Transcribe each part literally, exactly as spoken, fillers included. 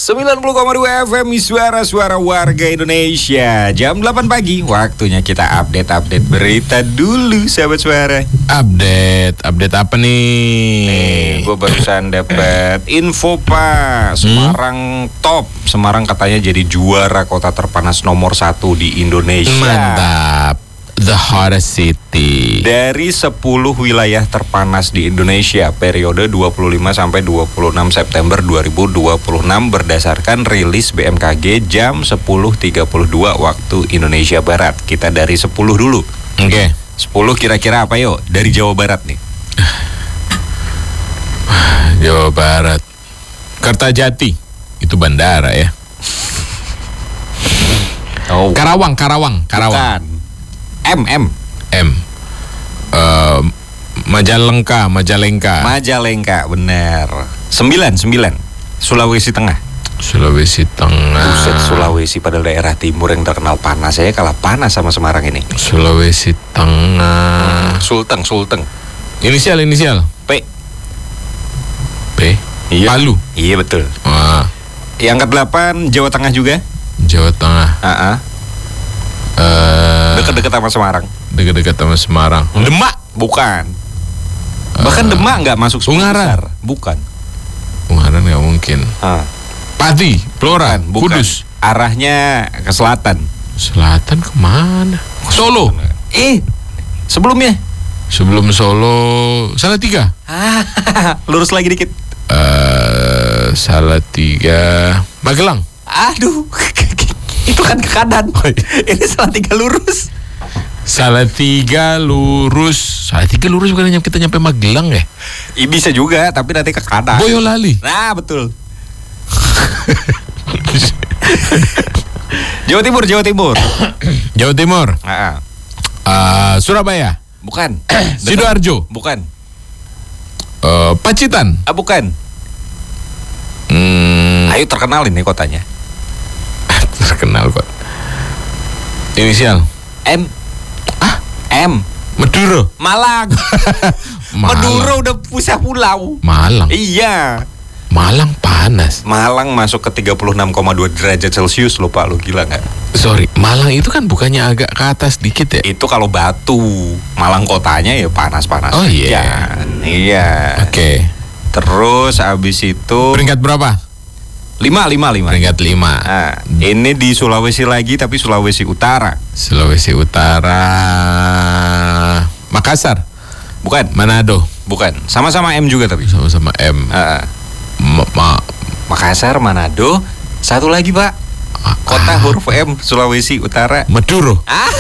sembilan puluh koma dua F M Suara-suara warga Indonesia. Jam delapan pagi, waktunya kita update-update berita dulu, sahabat suara. Update, update apa nih? Nih, gue barusan dapat info, Pak. Semarang hmm? top. Semarang katanya jadi juara kota terpanas nomor satu di Indonesia. Mantap. The hottest city. Dari sepuluh wilayah terpanas di Indonesia periode dua puluh lima sampai dua puluh enam September dua ribu dua puluh enam berdasarkan rilis B M K G jam sepuluh tiga puluh dua waktu Indonesia Barat. Kita dari sepuluh dulu. Oke. Okay. sepuluh kira-kira apa yuk? Dari Jawa Barat nih. Jawa Barat. Kertajati. Itu bandara ya. Oh. Karawang, Karawang, Karawang. Bukan. M M M uh, Majalengka Majalengka Majalengka bener. Sembilan Sembilan Sulawesi Tengah. Sulawesi Tengah. Buset, Sulawesi padahal daerah timur yang terkenal panas, saya kalah panas sama Semarang ini. Sulawesi Tengah. Sulteng Sulteng. Inisial inisial P. P. Iya. Palu. Iya betul. Wah. Yang kedelapan Jawa Tengah juga. Jawa Tengah. Uh-uh. Uh, Dekat-dekat sama Semarang. Dekat-dekat sama Semarang. Hmm? Demak. Bukan. Bahkan uh, Demak nggak masuk Ungaran. Bukan. Ungaran nggak mungkin. Uh. Pati, Blora, bukan, bukan. Kudus. Arahnya ke selatan. Selatan kemana? Solo. Eh, sebelumnya. Sebelum Solo, Salatiga. Lurus lagi dikit. Uh, Salatiga, Magelang. Aduh. Itu kan ke kanan. Ini Salatiga lurus. Salatiga lurus. Salatiga lurus bukan nyampe kita nyampe Magelang ya? I, bisa juga, tapi nanti ke kanan. Boyolali. Nah, betul. Jawa Timur, Jawa Timur. Jawa Timur. Nah. Uh, Surabaya. Bukan. Sidoarjo. Bukan. Uh, Pacitan. Ah, bukan. Hmm. Ayo terkenal ini kotanya. Terkenal kok. Inisial M. Ah, M. Madura. Malang. Madura udah pusat pulau. Malang. Iya. Malang panas. Malang masuk ke tiga puluh enam koma dua derajat Celcius loh, Pak. Lu gila nggak? Sorry, Malang itu kan bukannya agak ke atas dikit ya? Itu kalau Batu. Malang kotanya ya panas-panas. Oh iya. Yeah. Iya. Oke. Okay. Terus abis itu peringkat berapa? Lima, lima, lima. Peringkat lima. Nah, ini di Sulawesi lagi, tapi Sulawesi Utara. Sulawesi Utara. Makassar. Bukan. Manado. Bukan. Sama-sama M juga tapi. Sama-sama M. Uh, Ma- ma- Makassar, Manado. Satu lagi, Pak. Kota ah. huruf M, Sulawesi Utara. Maduro. Ah.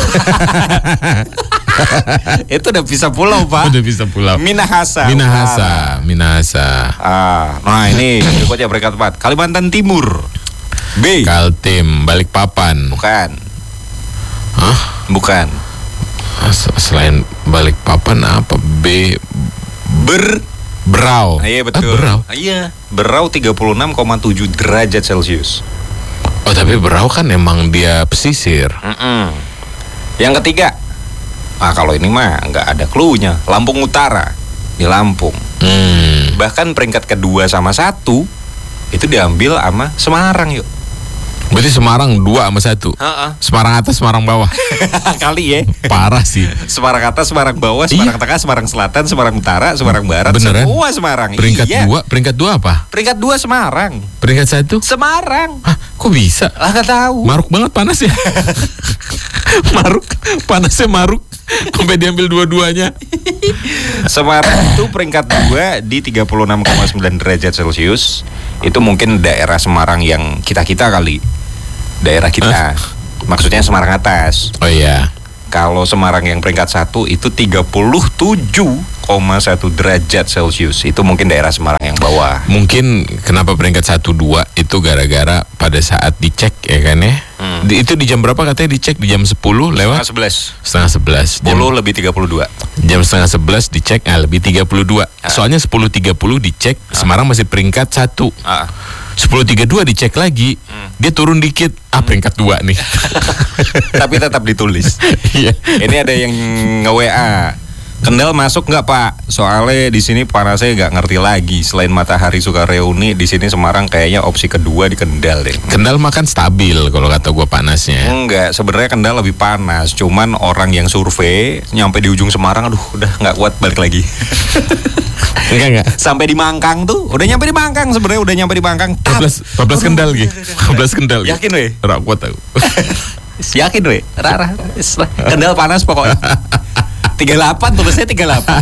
Itu udah bisa pulau, Pak. Udah bisa pulau. Minahasa. Minahasa. Minahasa. Ah, nah ini berikutnya peringkat empat. Kalimantan Timur. B. Kaltim, Balikpapan. Bukan. Hah? Bukan. Selain Balikpapan apa? B. Ber. Berau. Ah, iya betul. Ah, Berau. Ah, iya. Berau tiga puluh enam koma tujuh derajat Celcius. Oh tapi Berau kan emang dia pesisir. Mm-mm. Yang ketiga. Ah kalau ini mah nggak ada cluenya. Lampung Utara di Lampung. Hmm. Bahkan peringkat kedua sama satu itu diambil sama Semarang yuk. Berarti Semarang dua sama satu. Uh-uh. Semarang atas, Semarang bawah. Kali ya. Parah sih. Semarang atas, Semarang bawah, Semarang iya. Tengah, Semarang Selatan, Semarang Utara, Semarang Barat. Beneran? Semua Semarang. Peringkat iya. dua, peringkat dua apa? Peringkat dua Semarang. Peringkat satu? Semarang. Hah, kok bisa? Ah nggak tahu. Maruk banget panas ya. Maruk, panasnya maruk. Sampai diambil dua-duanya. Semarang itu peringkat dua di tiga puluh enam koma sembilan derajat Celcius. Itu mungkin daerah Semarang yang kita-kita kali. Daerah kita. Maksudnya Semarang atas. Oh iya. Kalau Semarang yang peringkat satu itu tiga puluh tujuh koma satu derajat Celcius. Itu mungkin daerah Semarang yang bawah. Mungkin kenapa peringkat satu dua itu gara-gara pada saat dicek ya kan ya. Hmm. Di, itu di jam berapa katanya dicek? Di jam sepuluh lewat? Setengah sebelas. Setengah sebelas. Sepuluh lebih tiga puluh dua. Jam setengah sebelas dicek, ah lebih tiga puluh dua. Ah. Soalnya sepuluh tiga puluh dicek, ah. Semarang masih peringkat satu. Ah. sepuluh tiga puluh dua dicek lagi, hmm. dia turun dikit, ah peringkat dua nih. Tapi tetap ditulis. Iya. Ini ada yang nge-W A. Kendal masuk nggak Pak? Soalnya di sini panasnya nggak ngerti lagi. Selain Matahari suka reuni, di sini Semarang kayaknya opsi kedua di Kendal deh. Kendal makan stabil kalau kata gue panasnya. Enggak, sebenarnya Kendal lebih panas. Cuman orang yang survei nyampe di ujung Semarang, aduh udah nggak kuat balik lagi. Enggak enggak. Sampai di Mangkang tuh, udah nyampe di Mangkang sebenarnya udah nyampe di Mangkang. empat belas empat belas Kendal gitu. empat belas Kendal. Yakin weh? Rak kuat tahu. Yakin weh? Rara. Kendal panas pokoknya. tiga puluh delapan tulisnya tiga puluh delapan.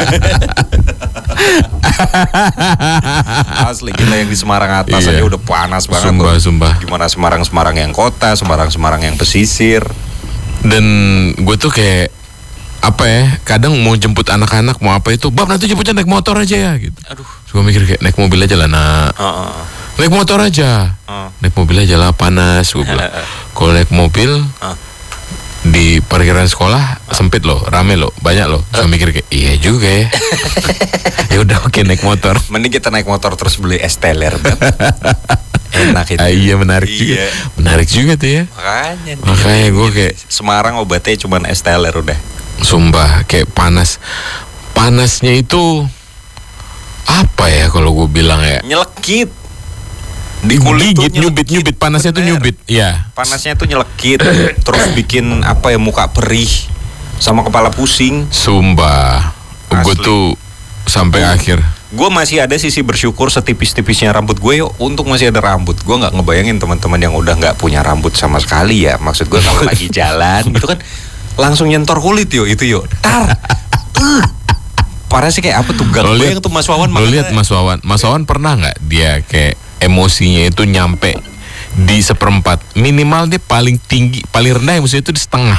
Asli gila yang di Semarang atas iya. aja udah panas banget. Sumpah, tuh. sumpah. Gimana Semarang-Semarang yang kota, Semarang-Semarang yang pesisir. Dan gue tuh kayak apa ya, kadang mau jemput anak-anak mau apa itu, bab nanti jemputnya naik motor aja ya gitu. Aduh, gue mikir kayak naik mobil aja lah nak. Uh-uh. Naik motor aja. Uh. Naik mobil aja lah panas gue bilang. Kalau naik mobil uh. di parkiran sekolah sempit loh, rame loh, banyak loh. Saya mikir kayak iya juga ya. Ya udah oke naik motor. Mending kita naik motor terus beli es teler. Enak itu. Ah, iya menarik iya. juga. Menarik juga tuh ya. Makanya. Makanya gue kayak Semarang obatnya cuma es teler udah. Sumpah kayak panas. Panasnya itu apa ya kalau gue bilang ya? Nyelekit. Di kulit gigit, tuh nyubit, nyubit, panasnya tuh nyubit, ya. Panasnya tuh nyelekit, terus bikin apa ya muka perih, sama kepala pusing. Sumpah, gue tuh sampai uh, akhir. Gue masih ada sisi bersyukur setipis-tipisnya rambut gue yuk, untuk masih ada rambut. Gue nggak ngebayangin teman-teman yang udah nggak punya rambut sama sekali ya. Maksud gue kalau lagi jalan, itu kan langsung nyentor kulit yuk, itu yuk. Tar, uh. Parah sih kayak apa tuh? Gak kebayang tuh Mas Wawan. Lo lihat Mas Wawan, Mas Wawan pernah nggak dia kayak emosinya itu nyampe di seperempat, minimal dia paling tinggi, paling rendah emosinya itu di setengah.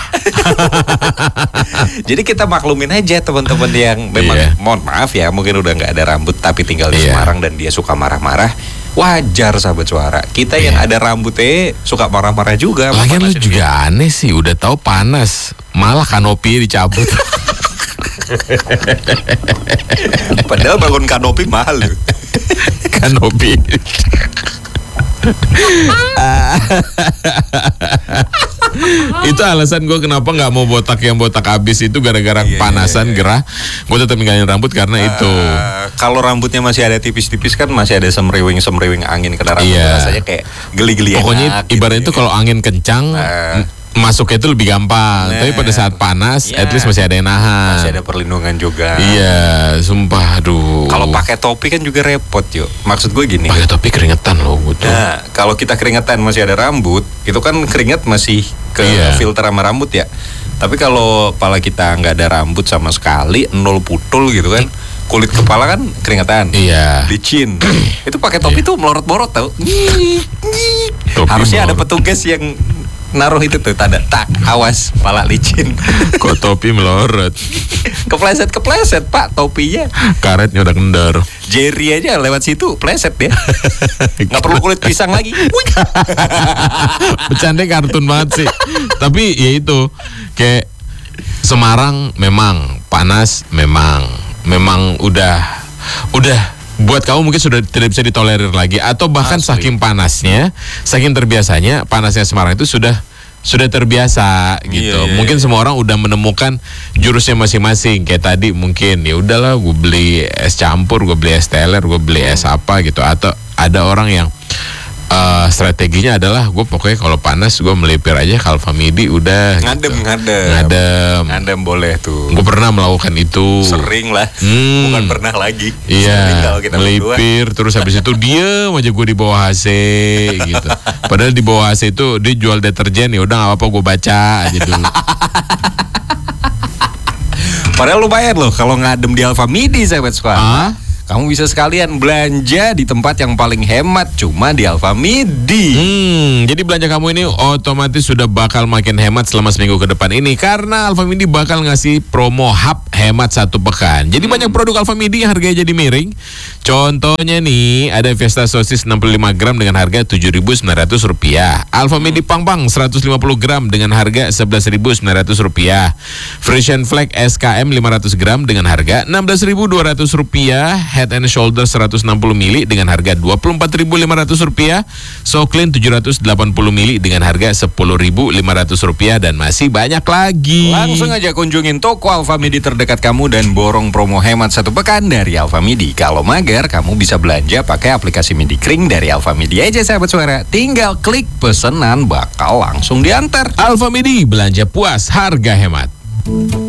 Jadi kita maklumin aja teman-teman yang memang yeah. mohon maaf ya mungkin udah nggak ada rambut tapi tinggal di yeah. Semarang dan dia suka marah-marah. Wajar sahabat suara. Kita yeah. yang ada rambutnya suka marah-marah juga. Lagian lu juga aneh sih, udah tahu panas malah kanopi dicabut. Padahal bangun kanopi mahal loh. Kanopi. Itu alasan gue kenapa nggak mau botak yang botak abis itu gara-gara yeah, panasan yeah, yeah. gerah. Gue tetap ninggalin rambut karena uh, itu. Kalau rambutnya masih ada tipis-tipis kan masih ada semriwing semriwing angin kena rambut yeah. rasanya kayak geli-geli. Pokoknya enak, ibaratnya gitu, itu kalau angin kencang. Uh, masuknya itu lebih gampang, nah, tapi pada saat panas, ya, at least masih ada yang nahan. Masih ada perlindungan juga. Iya, sumpah, aduh. Kalau pakai topi kan juga repot yuk. Maksud gue gini. Pakai topi keringetan loh, gitu. Nah, kalau kita keringetan masih ada rambut, itu kan keringet masih ke iya. filter sama rambut ya. Tapi kalau kepala kita nggak ada rambut sama sekali, nol putul gitu kan. Kulit kepala kan keringetan, iya. licin. Itu pakai topi iya. tuh melorot-melorot tau. Harusnya melorot. Ada petugas yang naruh itu tuh tanda tak awas pala licin. Kok topi melorot? Kepleset kepleset pak topinya. Karetnya udah kendor. Jerry aja lewat situ pleset ya. Nggak perlu kulit pisang lagi. Bercanda kartun banget sih. Tapi ya itu kayak Semarang memang panas, memang memang udah udah buat kamu mungkin sudah tidak bisa ditolerir lagi atau bahkan Asli. saking panasnya, saking terbiasanya panasnya Semarang itu sudah sudah terbiasa gitu. Iya, iya, mungkin iya. semua orang udah menemukan jurusnya masing-masing. Kayak tadi mungkin ya udahlah gue beli es campur, gue beli es teler, gue beli es apa gitu. Atau ada orang yang Uh, strateginya adalah gue pokoknya kalau panas gue melipir aja ke Alfamidi udah ngadem gitu. ngadem ngadem ngadem boleh tuh. Gue pernah melakukan itu. Sering lah. Hmm. Bukan pernah lagi. Iya. Melipir berdua. Terus habis itu diem aja gue di bawah A C gitu. Padahal di bawah A C itu dia jual deterjen ya udah nggak apa-apa gue baca aja dulu. Padahal lumayan loh kalau ngadem di Alfamidi sahabat sekolah. Ah? Kamu bisa sekalian belanja di tempat yang paling hemat cuma di Alfamidi. Hmm, jadi belanja kamu ini otomatis sudah bakal makin hemat selama seminggu ke depan ini karena Alfamidi bakal ngasih promo hub hemat satu pekan. Jadi hmm. banyak produk Alfamidi yang harganya jadi miring. Contohnya nih ada Fiesta sosis enam puluh lima gram dengan harga tujuh ribu sembilan ratus rupiah. Alfamidi Pangpang seratus lima puluh gram dengan harga sebelas ribu sembilan ratus rupiah. Frisian Flag S K M lima ratus gram dengan harga enam belas ribu dua ratus rupiah. Head and Shoulder seratus enam puluh mililiter dengan harga dua puluh empat ribu lima ratus rupiah, So Clean tujuh ratus delapan puluh mililiter dengan harga sepuluh ribu lima ratus rupiah, dan masih banyak lagi. Langsung aja kunjungin toko Alfamidi terdekat kamu dan borong promo hemat satu pekan dari Alfamidi. Kalau mager, kamu bisa belanja pakai aplikasi Midi Kring dari Alfamidi aja sahabat suara. Tinggal klik pesanan bakal langsung diantar. Alfamidi, belanja puas, harga hemat.